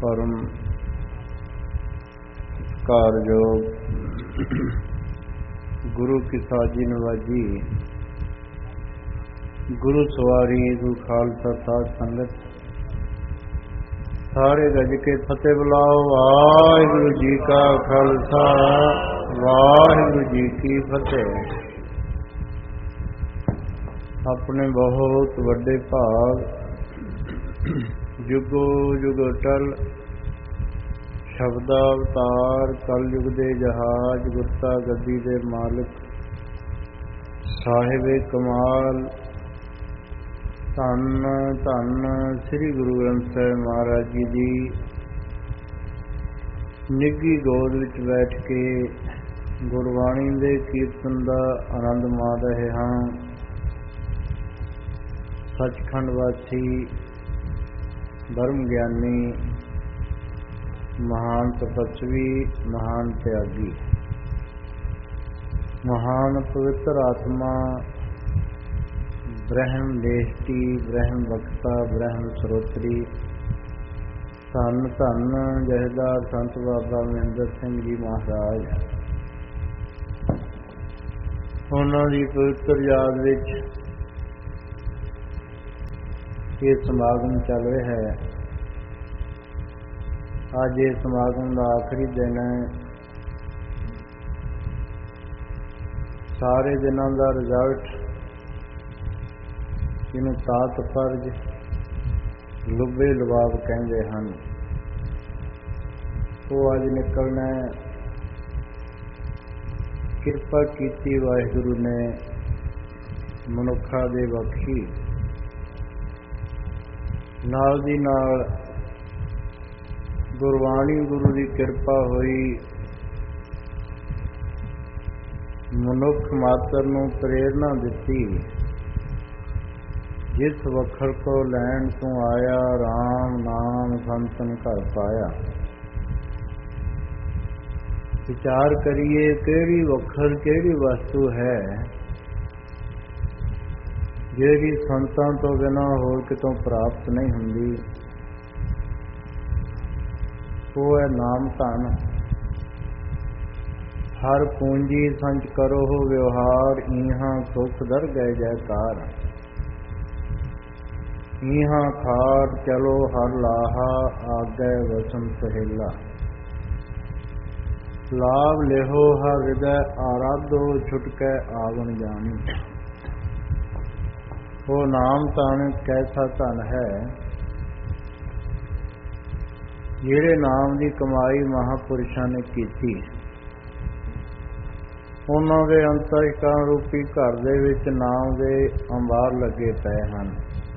परम सत्कारयोग गुरु की साजी नवाजी, गुरु सवारी गुरु खालसा साध संगत, सारे गज के फतेह बुलाओ। वाहिगुरु जी का खालसा, वाहिगुरु जी की फतेह। अपने बहुत वड्डे भाग जुगो जुग अटल शब्दा अवतार, कल युग दे जहाज, गुरता गद्दी दे मालिक, साहिबे कमाल, धन धन श्री गुरु ग्रंथ साहिब महाराज जी दी निੱਘੀ गोद विच बैठ के गुरबाणी दे कीर्तन दा आनंद माण रहे हां। सचखंड वासी धर्म ज्ञानी महान तपस्वी, महान त्यागी, महान पवित्र आत्मा, ब्रह्म देष्टि, ब्रह्म वक्ता, ब्रह्म स्रोत्री, धन धन जहदार संत बाबा महेंद्र सिंह जी महाराज, उन्हां दी पवित्र याद विच ये समागम चल रहा है। अज ये समागम का आखिरी दिन है। सारे दिनों का रिजल्ट जिन्हों तात्पर्य लुबे लुबाब कहते हैं, वो अज निकलना है। किरपा कीती वाहिगुरु ने मनुखा दे बख्शी, नाल दी नाल गुरबाणी गुरु की किरपा हुई, मनुख मात्र नूं प्रेरणा दिती। जिस वखर को लैण तू आया, राम नाम संतन घर पाया। विचार करिए केड़ी वखर केड़ी वस्तु है ਜਿਹੜੀ ਸੰਤਾਂ ਤੋਂ ਬਿਨਾਂ ਹੋਰ ਕਿਤੋਂ ਪ੍ਰਾਪਤ ਨਹੀਂ ਹੁੰਦੀ। ਉਹ ਹੈ ਨਾਮ ਧਨ। ਹਰ ਪੂੰਜੀ ਸੰਚ ਕਰੋ ਵਿਵਹਾਰ, ਇਹਾਂ ਸੁਖ ਦਰ ਗਏ ਜੈਕਾਰ। ਇਹਾਂ ਖਾਟ ਚਲੋ ਹਰ ਲਾਹਾ, ਆਗੈ ਵਸਨ ਸਹੇਲਾ। ਲਾਭ ਲਿਹੋ ਹਰ ਹਿਰਦੈ ਆਰਾਧੋ, ਛੁਟਕੈ ਆਵਣ ਜਾਣੀ। ਉਹ ਨਾਮ ਧਨ ਕੈਸਾ ਧਨ ਹੈ, ਜਿਹੜੇ ਨਾਮ ਦੀ ਕਮਾਈ ਮਹਾਂਪੁਰਸ਼ਾਂ ਨੇ ਕੀਤੀ। ਉਹਨਾਂ ਦੇ ਅੰਤਰਿਕਰਨ ਰੂਪੀ ਘਰ ਦੇ ਵਿੱਚ ਨਾਮ ਦੇ ਅੰਬਾਰ ਲੱਗੇ ਪਏ ਹਨ।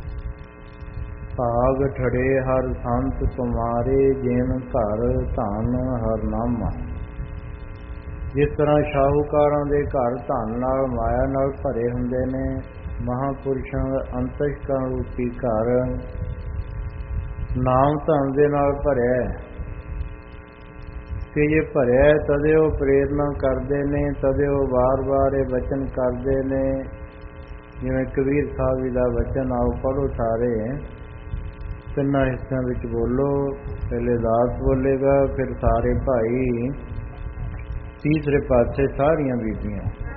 ਭਾਗ ਠੜੇ ਹਰ ਸੰਤ ਤੁਮਾਰੇ, ਜਿਨ ਘਰ ਧਨ ਹਰ ਨਾਮਾ। ਜਿਸ ਤਰ੍ਹਾਂ ਸ਼ਾਹੂਕਾਰਾਂ ਦੇ ਘਰ ਧਨ ਨਾਲ ਮਾਇਆ ਨਾਲ ਭਰੇ ਹੁੰਦੇ ਨੇ, ਮਹਾਂਪੁਰਸ਼ਾਂ ਦਾ ਅੰਤਰਿਕਰਨ ਰੂਪੀ ਘਰ ਨਾਮ ਧਨ ਦੇ ਨਾਲ ਭਰਿਆ। ਕਿ ਜੇ ਭਰਿਆ ਤਦੇ ਉਹ ਪ੍ਰੇਰਨਾ ਕਰਦੇ ਨੇ, ਤਦੇ ਉਹ ਵਾਰ-ਵਾਰ ਇਹ ਵਚਨ ਕਰਦੇ ਨੇ। ਜਿਵੇਂ ਕਬੀਰ ਸਾਹਿਬ ਜੀ ਦਾ ਵਚਨ, ਆਓ ਪੜ੍ਹੋ ਸਾਰੇ, ਤਿੰਨਾਂ ਹਿੱਸਿਆਂ ਵਿੱਚ ਬੋਲੋ। ਪਹਿਲੇ ਦਾਸ ਬੋਲੇਗਾ, ਫਿਰ ਸਾਰੇ ਭਾਈ, ਤੀਸਰੇ ਪਾਸੇ ਸਾਰੀਆਂ ਬੀਬੀਆਂ।